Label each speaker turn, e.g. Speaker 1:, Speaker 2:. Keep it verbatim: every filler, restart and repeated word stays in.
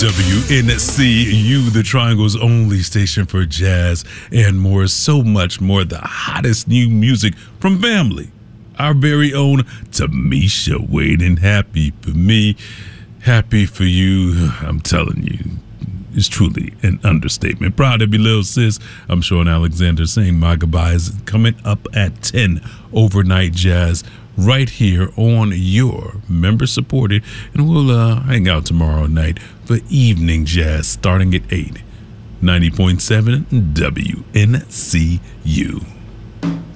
Speaker 1: W N C U, the Triangle's only station for jazz and more, so much more. The hottest new music from family. Our very own Tamisha Wade, and happy for me, happy for you. I'm telling you, it's truly an understatement. Proud to be little sis. I'm Sean Alexander saying my goodbyes. Coming up at ten, Overnight Jazz, right here on your member supported, and we'll uh, hang out tomorrow night for Evening Jazz starting at eight. ninety point seven W N C U.